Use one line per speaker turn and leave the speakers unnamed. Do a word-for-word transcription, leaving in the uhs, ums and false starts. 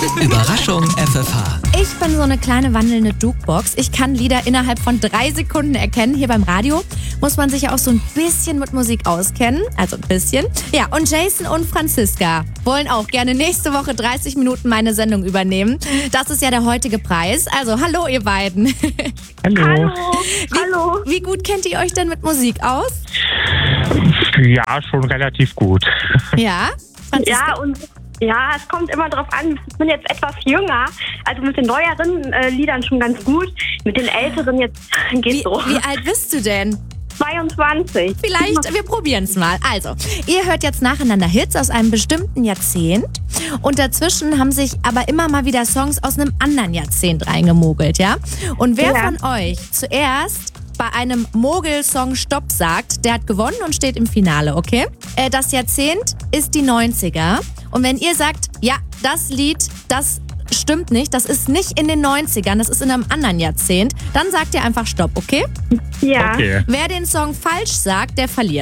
Überraschung F F H.
Ich bin so eine kleine wandelnde Jukebox. Ich kann Lieder innerhalb von drei Sekunden erkennen. Hier beim Radio muss man sich ja auch so ein bisschen mit Musik auskennen. Also ein bisschen. Ja, und Jason und Franziska wollen auch gerne nächste Woche dreißig Minuten meine Sendung übernehmen. Das ist ja der heutige Preis. Also hallo ihr beiden.
Hallo.
Hallo.
Wie,
Hallo.
Wie gut kennt ihr euch denn mit Musik aus?
Ja, schon relativ gut.
Ja? Franziska?
Ja, und ja, es kommt immer drauf an. Ich bin jetzt etwas jünger, also mit den neueren äh, Liedern schon ganz gut. Mit den älteren jetzt geht's
Wie,
so.
wie alt bist du denn?
zweiundzwanzig.
Vielleicht, wir probieren es mal. Also, ihr hört jetzt nacheinander Hits aus einem bestimmten Jahrzehnt und dazwischen haben sich aber immer mal wieder Songs aus einem anderen Jahrzehnt reingemogelt, ja? Und wer
Ja.
von euch zuerst bei einem Mogel-Song Stopp sagt, der hat gewonnen und steht im Finale, okay? Äh, das Jahrzehnt ist die neunziger und wenn ihr sagt, ja, das Lied, das stimmt nicht, das ist nicht in den neunzigern, das ist in einem anderen Jahrzehnt, dann sagt ihr einfach Stopp, okay?
Ja.
Okay.
Wer den Song falsch sagt, der verliert.